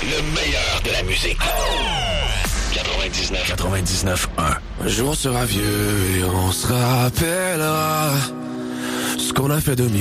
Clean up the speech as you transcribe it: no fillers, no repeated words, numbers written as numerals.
Le meilleur de la musique. 99.1. Un jour on sera vieux et on se rappellera ce qu'on a fait de mieux.